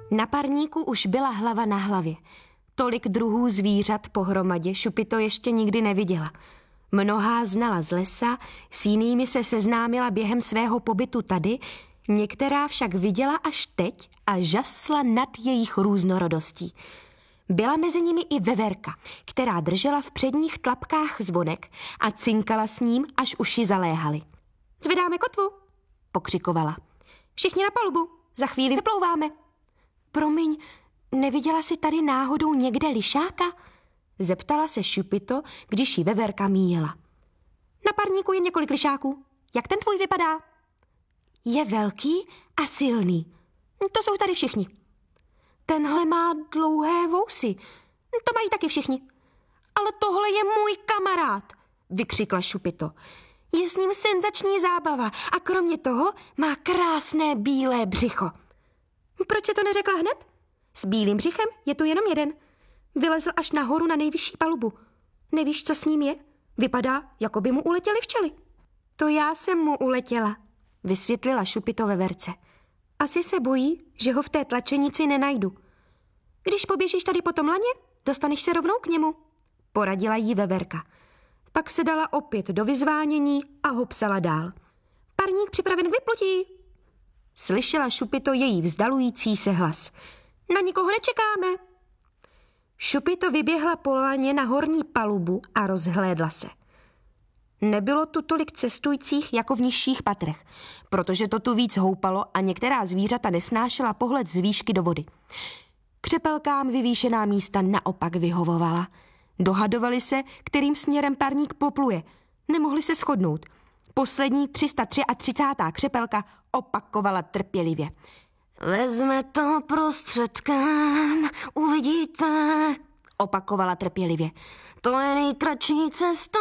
Na parníku už byla hlava na hlavě. Tolik druhů zvířat pohromadě Šupito ještě nikdy neviděla. Mnohá znala z lesa, s jinými se seznámila během svého pobytu tady, některá však viděla až teď a žasla nad jejich různorodostí. Byla mezi nimi i veverka, která držela v předních tlapkách zvonek a cinkala s ním, až uši zaléhaly. Zvedáme kotvu, pokřikovala. Všichni na palubu, za chvíli vyplouváme. Promiň, neviděla jsi tady náhodou někde lišáka? Zeptala se Šupito, když ji veverka míjela. Na parníku je několik lišáků. Jak ten tvůj vypadá? Je velký a silný. To jsou tady všichni. Tenhle má dlouhé vousy. To mají taky všichni. Ale tohle je můj kamarád, vykřikla Šupito. Je s ním senzační zábava a kromě toho má krásné bílé břicho. Proč se to neřekla hned? S bílým břichem je tu jenom jeden. Vylezl až nahoru na nejvyšší palubu. Nevíš, co s ním je? Vypadá, jako by mu uletěly včely. To já jsem mu uletěla, vysvětlila Šupito veverce. Asi se bojí, že ho v té tlačenici nenajdu. Když poběžíš tady po tom laně, dostaneš se rovnou k němu, poradila jí veverka. Pak se dala opět do vyzvánění a hopsala dál. Parník připraven k vyplutí. Slyšela Šupito její vzdalující se hlas. Na nikoho nečekáme. Šupito vyběhla po laně na horní palubu a rozhlédla se. Nebylo tu tolik cestujících jako v nižších patrech, protože to tu víc houpalo a některá zvířata nesnášela pohled z výšky do vody. Křepelkám vyvýšená místa naopak vyhovovala. Dohadovali se, kterým směrem parník popluje. Nemohli se shodnout. Poslední 333. křepelka opakovala trpělivě. Vezme to prostředkem, uvidíte, opakovala trpělivě. To je nejkratší cesta,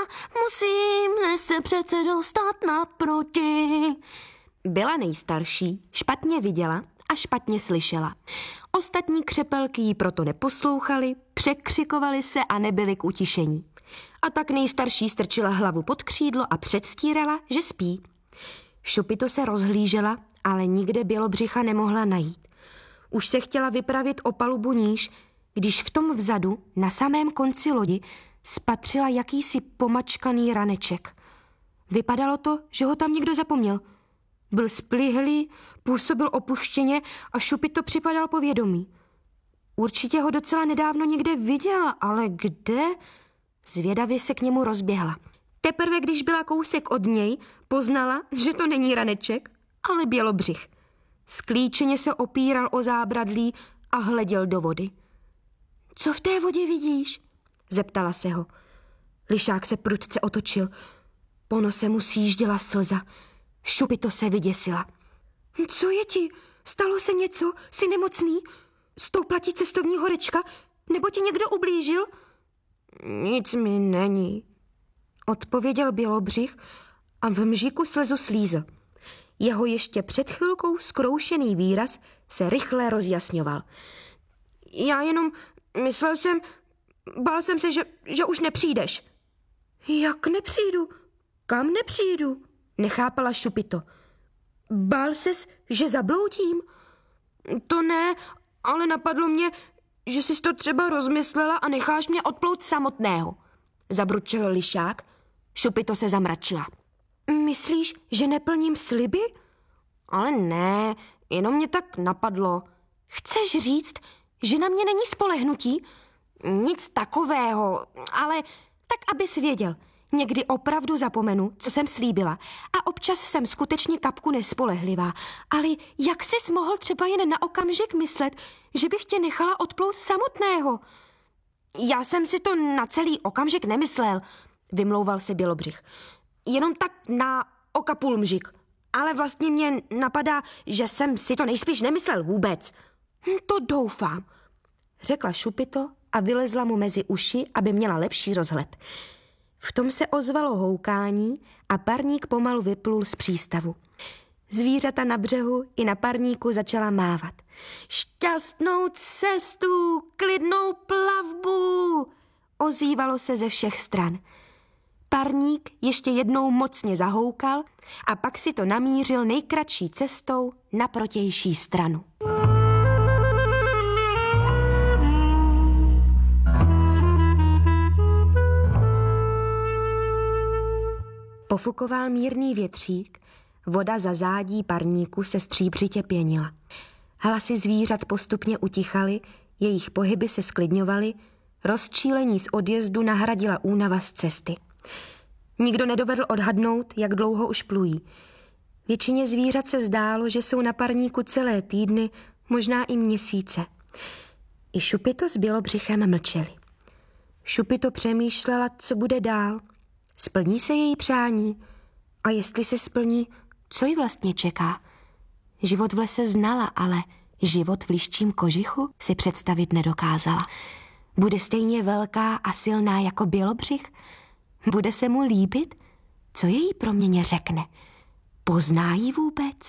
musíme se přece dostat naproti. Byla nejstarší, špatně viděla a špatně slyšela. Ostatní křepelky jí proto neposlouchali, překřikovali se a nebyly k utišení. A tak nejstarší strčila hlavu pod křídlo a předstírala, že spí. Šupito se rozhlížela, ale nikde Bělobřicha nemohla najít. Už se chtěla vypravit o palubu níž, když v tom vzadu, na samém konci lodi, spatřila jakýsi pomačkaný raneček. Vypadalo to, že ho tam někdo zapomněl. Byl splihlý, působil opuštěně a Šupito připadal povědomí. Určitě ho docela nedávno někde viděla, ale kde? Zvědavě se k němu rozběhla. Teprve, když byla kousek od něj, poznala, že to není raneček, ale Bělobřich. Sklíčeně se opíral o zábradlí a hleděl do vody. Co v té vodě vidíš? Zeptala se ho. Lišák se prudce otočil. Po nose mu sjížděla slza. Šupito se vyděsila. Co je ti? Stalo se něco? Jsi nemocný? Stoupla ti cestovní horečka? Nebo ti někdo ublížil? Nic mi není, odpověděl Bělobřich a v mžiku slzu slízl. Jeho ještě před chvilkou zkroušený výraz se rychle rozjasňoval. Já jenom bál jsem se, že už nepřijdeš. Jak nepřijdu? Kam nepřijdu? Nechápala Šupito. Bál ses, že zabloudím? To ne, ale napadlo mě, že jsi to třeba rozmyslela a necháš mě odplout samotného. Zabručil lišák. Šupito se zamračila. Myslíš, že neplním sliby? Ale ne, jenom mě tak napadlo. Chceš říct, že na mě není spolehnutí? Nic takového, ale tak, abys věděl. Někdy opravdu zapomenu, co jsem slíbila a občas jsem skutečně kapku nespolehlivá. Ale jak jsi mohl třeba jen na okamžik myslet, že bych tě nechala odplout samotného? Já jsem si to na celý okamžik nemyslel, vymlouval se Bělobřich. Jenom tak na okapul mžik. Ale vlastně mě napadá, že jsem si to nejspíš nemyslel vůbec. To doufám, řekla Šupito a vylezla mu mezi uši, aby měla lepší rozhled. V tom se ozvalo houkání a parník pomalu vyplul z přístavu. Zvířata na břehu i na parníku začala mávat. Šťastnou cestu, klidnou plavbu, ozývalo se ze všech stran. Parník ještě jednou mocně zahoukal a pak si to namířil nejkratší cestou na protější stranu. Pofukoval mírný větřík, voda za zádí parníku se stříbřitě pěnila. Hlasy zvířat postupně utichaly, jejich pohyby se sklidňovaly, rozčílení z odjezdu nahradila únava z cesty. Nikdo nedovedl odhadnout, jak dlouho už plují. Většině zvířat se zdálo, že jsou na parníku celé týdny, možná i měsíce. I Šupito s Bělobřichem mlčeli. Šupito přemýšlela, co bude dál. Splní se její přání? A jestli se splní, co ji vlastně čeká? Život v lese znala, ale život v liščím kožichu si představit nedokázala. Bude stejně velká a silná jako Bělobřich? Bude se mu líbit? Co její proměně řekne? Pozná ji vůbec?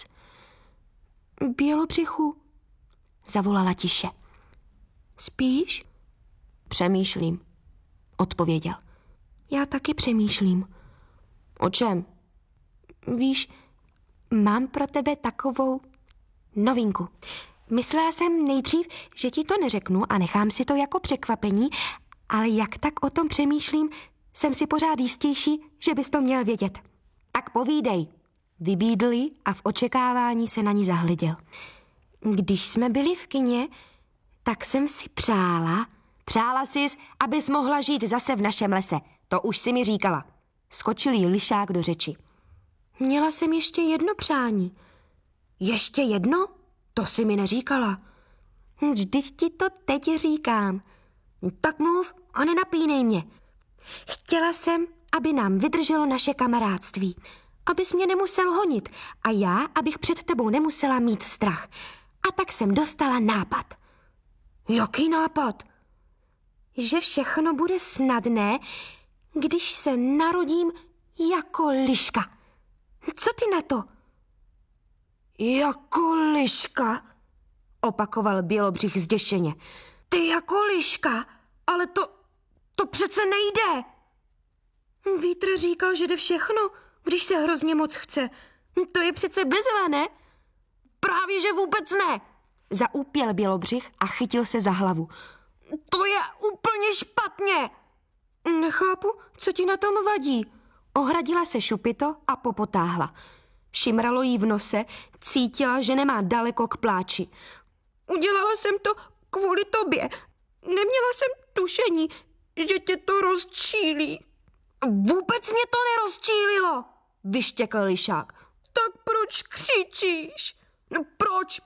Bělobřichu, zavolala tiše. Spíš? Přemýšlím, odpověděl. Já taky přemýšlím. O čem? Víš, mám pro tebe takovou novinku. Myslela jsem nejdřív, že ti to neřeknu a nechám si to jako překvapení, ale jak tak o tom přemýšlím, jsem si pořád jistější, že bys to měl vědět. Tak povídej, vybídl ji a v očekávání se na ní zahleděl. Když jsme byli v kině, tak jsem si přála sis, abys mohla žít zase v našem lese. To už si mi říkala. Skočil jí lišák do řeči. Měla jsem ještě jedno přání. Ještě jedno? To si mi neříkala. Vždyť ti to teď říkám. Tak mluv a nenapínej mě. Chtěla jsem, aby nám vydrželo naše kamarádství. Abys mě nemusel honit a já, abych před tebou nemusela mít strach. A tak jsem dostala nápad. Jaký nápad? Že všechno bude snadné, když se narodím jako liška. Co ty na to? Jako liška? Opakoval Bělobřich zděšeně. Ty jako liška? Ale to přece nejde. Vítr říkal, že jde všechno, když se hrozně moc chce. To je přece bezva, ne? Právě, že vůbec ne. Zaúpěl Bělobřich a chytil se za hlavu. To je úplně špatně. Nechápu, co ti na tom vadí. Ohradila se Šupito a popotáhla. Šimralo jí v nose, cítila, že nemá daleko k pláči. Udělala jsem to kvůli tobě. Neměla jsem tušení, že tě to rozčílí. Vůbec mě to nerozčílilo, vyštěkl lišák. Tak proč křičíš? No proč?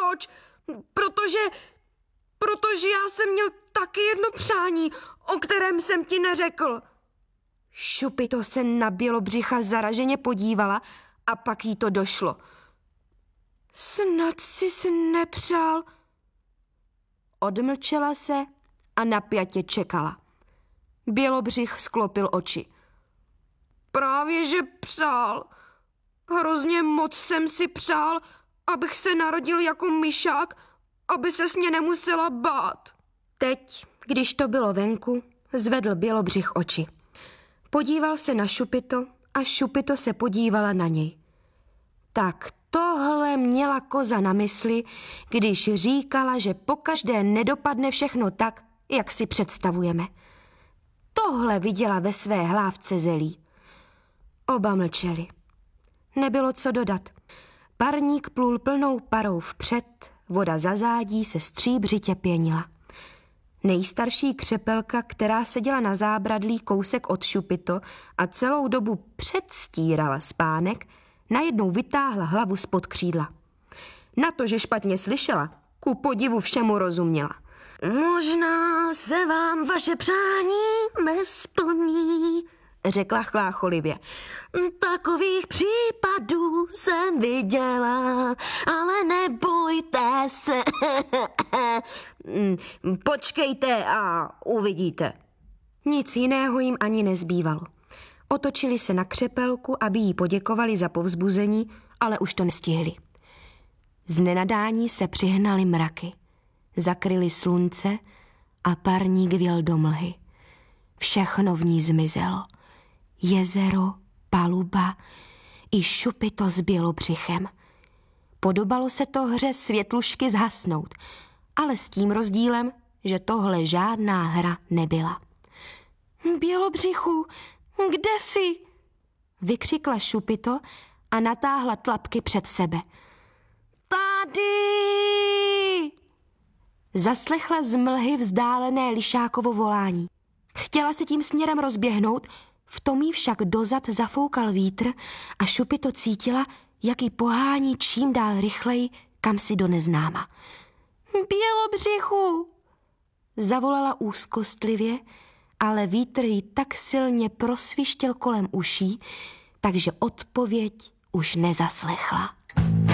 Protože já jsem měl taky jedno přání, o kterém jsem ti neřekl. Šupito se na Bělobřicha zaraženě podívala a pak jí to došlo. Snad jsi nepřál. Odmlčela se a napjatě čekala. Bělobřich sklopil oči. Právě že přál. Hrozně moc jsem si přál, abych se narodil jako myšák, aby ses mě nemusela bát. Teď, když to bylo venku, zvedl Bělobřich oči. Podíval se na Šupito a Šupito se podívala na něj. Tak tohle měla koza na mysli, když říkala, že pokaždé nedopadne všechno tak, jak si představujeme. Tohle viděla ve své hlávce zelí. Oba mlčeli. Nebylo co dodat. Parník plul plnou parou vpřed, voda za zádí se stříbřitě pěnila. Nejstarší křepelka, která seděla na zábradlí kousek od Šupito a celou dobu předstírala spánek, najednou vytáhla hlavu spod křídla. Na to, že špatně slyšela, ku podivu všemu rozuměla. Možná se vám vaše přání nesplní, řekla chlácholivě. Takových případů jsem viděla, ale nebojte se. Počkejte a uvidíte. Nic jiného jim ani nezbývalo. Otočili se na křepelku, aby jí poděkovali za povzbuzení, ale už to nestihli. Z nenadání se přihnaly mraky. Zakryly slunce a parník vjel do mlhy. Všechno v ní zmizelo. Jezero, paluba i Šupito s Bělobřichem. Podobalo se to hře světlušky zhasnout, ale s tím rozdílem, že tohle žádná hra nebyla. Bělobřichu, kde jsi? vykřikla Šupito a natáhla tlapky před sebe. Tady! Zaslechla z mlhy vzdálené lišákovo volání. Chtěla se tím směrem rozběhnout, v tom jí však dozad zafoukal vítr a Šupito cítila, jak ji pohání čím dál rychleji kamsi do neznáma. Bělobřichu! Zavolala úzkostlivě, ale vítr ji tak silně prosvištěl kolem uší, takže odpověď už nezaslechla.